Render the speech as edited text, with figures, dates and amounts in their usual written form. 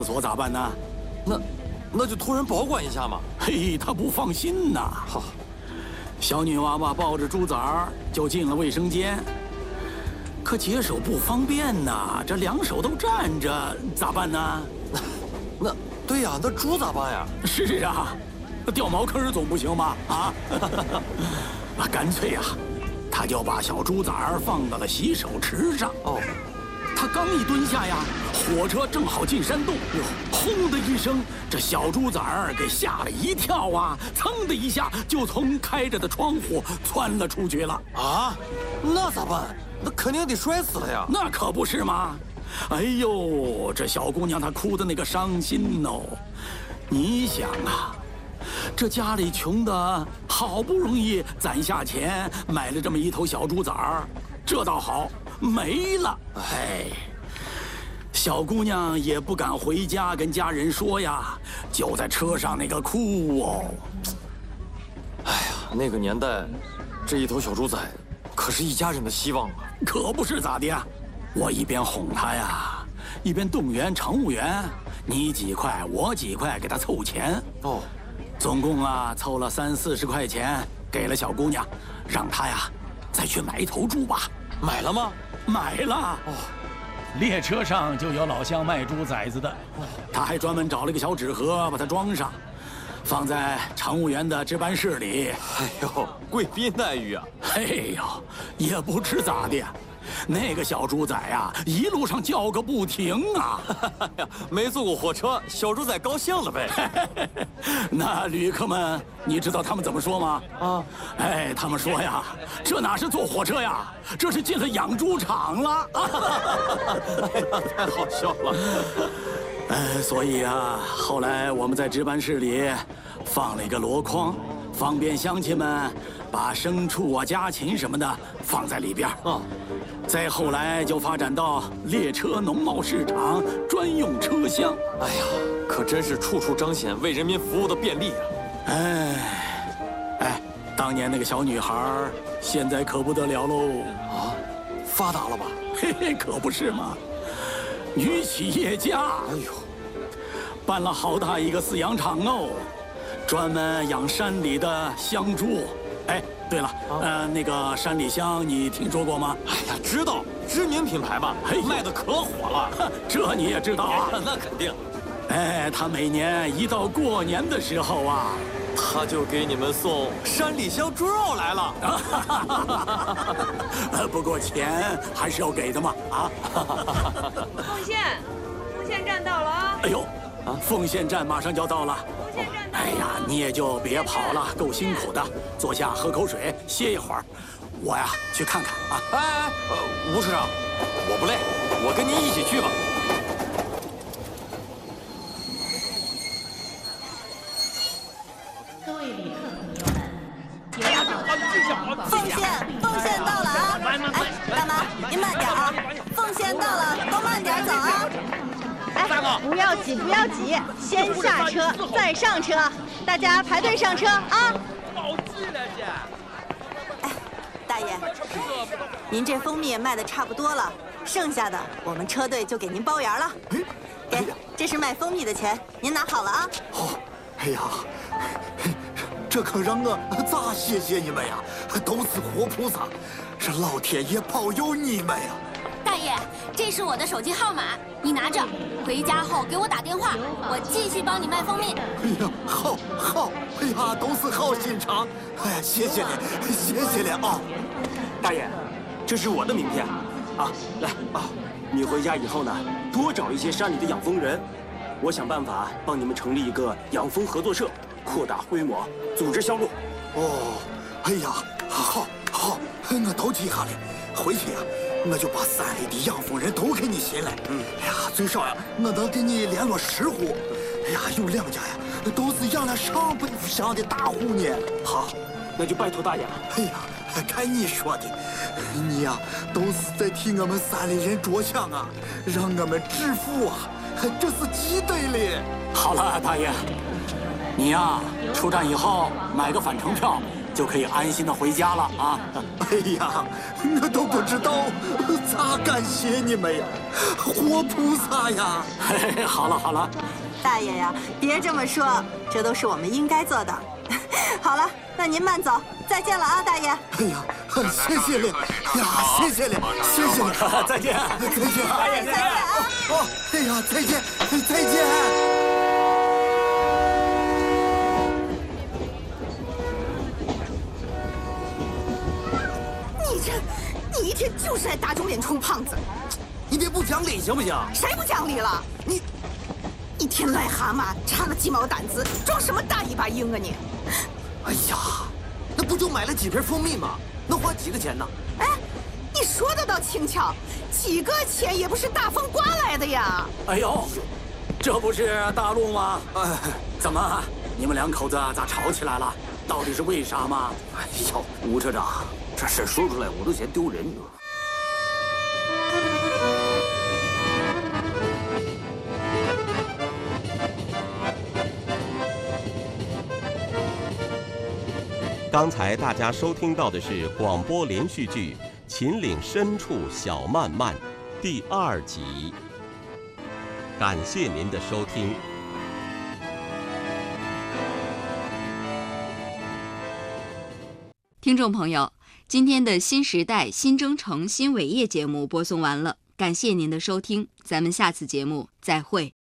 所咋办呢？ 那就托人保管一下嘛。 嘿，他不放心呐。 好， 小女娃娃抱着猪崽儿就进了卫生间，可解手不方便呐，这两手都站着，咋办呢？ 对呀，那猪咋办呀？ 是啊，掉茅坑总不行吧？啊，干脆呀，他就把小猪崽儿放到了洗手池上。 哦。 他刚一蹲下呀，火车正好进山洞，轰的一声，这小猪崽儿给吓了一跳啊，噌的一下就从开着的窗户窜了出去了。 啊，那咋办？那肯定得摔死了呀！ 那可不是吗？哎呦，这小姑娘她哭的那个伤心哦。你想啊，这家里穷的好不容易攒下钱买了这么一头小猪崽儿，这倒好。没了，哎，小姑娘也不敢回家跟家人说呀，就在车上那个哭哦。 哎呀，那个年代，这一头小猪崽可是一家人的希望啊！ 可不是咋的呀，我一边哄她呀，一边动员乘务员，你几块我几块给她凑钱。哦，总共啊凑了30-40块钱，给了小姑娘，让她呀再去买一头猪吧。 买了吗？ 买了哦，列车上就有老乡卖猪崽子的，他还专门找了个小纸盒把它装上，放在乘务员的值班室里。 哎呦，贵宾待遇啊！ 哎呦，也不知咋的，那个小猪崽呀，一路上叫个不停啊！ 没坐过火车，小猪崽高兴了呗。 那旅客们，你知道他们怎么说吗？啊，哎，他们说呀，这哪是坐火车呀，这是进了养猪场了。 哎呀，太好笑了。 所以啊，后来我们在值班室里放了一个箩筐，方便乡亲们把牲畜啊、家禽什么的放在里边。啊，再后来就发展到列车农贸市场专用车厢。 哎呀，可真是处处彰显为人民服务的便利啊！ 哎，当年那个小女孩，现在可不得了喽！ 啊，发达了吧？ 嘿嘿，可不是嘛，女企业家。哎呦，办了好大一个饲养场哦，专门养山里的香猪。哎，对了，那个山里香你听说过吗？ 哎呀，知道，知名品牌吧？卖的可火了。 这你也知道啊？ 那肯定。 哎，他每年一到过年的时候啊， 他就给你们送山里香猪肉来了。 不过钱还是要给的嘛。啊。 奉县站到了啊！ 哎呦，奉县站马上就要到了。 奉县站到了。 哎呀，你也就别跑了，够辛苦的，坐下喝口水，歇一会儿。我呀去看看啊。 哎，吴市长，我不累，我跟您一起去吧。 各位旅客朋友们， 奉县到了啊！哎，大妈，您慢点啊！奉县到了，都慢点走啊！ 哎，不要挤，不要挤，先下车再上车，大家排队上车啊！ 哎，大爷，您这蜂蜜也卖的差不多了，剩下的我们车队就给您包圆了。给，这是卖蜂蜜的钱，您拿好了啊！ 好，哎呀，这可让我咋谢谢你们呀？都是活菩萨，是老天爷保佑你们呀！ 大爷，这是我的手机号码，你拿着，回家后给我打电话，我继续帮你卖蜂蜜。 哎呀，好，哎呀，都是好心肠，哎呀，谢谢你啊！ 大爷，这是我的名片，啊，来啊，你回家以后呢，多找一些山里的养蜂人，我想办法帮你们成立一个养蜂合作社，扩大规模，组织销路。 哦，哎呀，好，我都记下来，回去呀。我就把山里的养蜂人都给你寻来。哎呀，最少呀，我能给你联络10户。哎呀，有2家呀，都是养了上百户箱的大户呢。 好，那就拜托大爷了。 哎呀，看你说的，你呀都是在替我们山里人着想啊，让我们致富啊，这是积德的。 好了，大爷，你呀出站以后买个返程票， 就可以安心的回家了啊！ 哎呀，我都不知道咋感谢你们呀，活菩萨呀！ 嘿嘿，好了好了， 大爷呀，别这么说，这都是我们应该做的。好了，那您慢走，再见了啊，大爷。 哎呀，谢谢你呀，谢谢你，谢谢你， 再见， 再见， 大爷再见啊！ 哦，哎呀，再见，再见。 你一天就是爱打肿脸充胖子， 你别不讲理行不行？ 谁不讲理了？你一天癞蛤蟆插了鸡毛掸子，装什么大尾巴鹰啊你？ 哎呀，那不就买了几瓶蜂蜜吗？能花几个钱呢？ 哎，你说的倒轻巧，几个钱也不是大风刮来的呀。 哎呦，这不是大陆吗？ 哎， 怎么，你们两口子咋吵起来了？到底是为啥吗？ 哎呦，吴车长，这事说出来我都嫌丢人。 刚才大家收听到的是广播连续剧《秦岭深处小漫漫》第2集。感谢您的收听。 听众朋友，今天的新时代新征程新伟业节目播送完了，感谢您的收听，咱们下次节目再会。